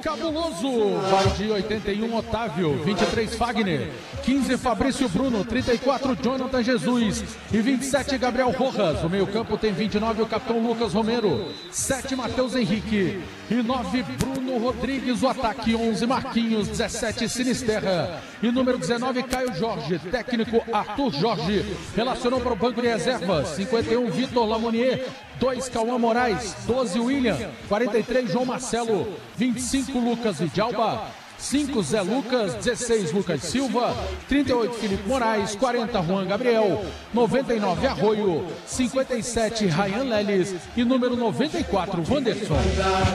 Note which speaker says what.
Speaker 1: Cabuloso. Vai de 81, Otávio. 23, Fagner. 15, Fabrício Bruno. 34, Jonathan Jesus. E 27, Gabriel Rojas. O meio-campo tem 29, o capitão Lucas Romero. 7, Matheus Henrique. E 9, Bruno Rodrigues. O ataque, 11, Marquinhos. 17, Sinisterra. E número 19, Caio Jorge. Técnico Arthur Jorge. Relacionou para o banco de reservas. 51, Vitor Lamonier. 2, Cauã Moraes. 12, William. 43, João Marcelo. 25, Lucas Vidalba. 5, Zé Lucas. 16, Lucas Silva. 38, Felipe Moraes. 40, Juan Gabriel. 99, Arroio. 57, Ryan Leles. E número 94, Wanderson.